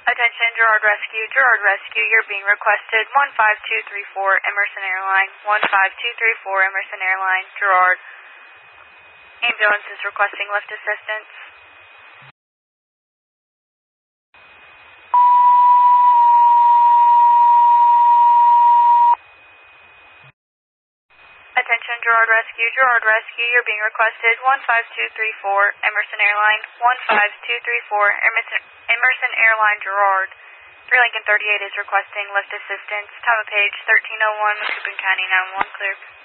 Attention, Girard Rescue. Girard Rescue, you're being requested. 15234 Emerson Airline. 15234 Emerson Airline, Girard. Ambulance is requesting lift assistance. Attention, Girard Rescue. Girard Rescue, you're being requested. 15234 Emerson Airline. 15234 Emerson Airline, Girard. 3 Lincoln 38 is requesting lift assistance. Time of page 1301, Macoupin County 911, cleared.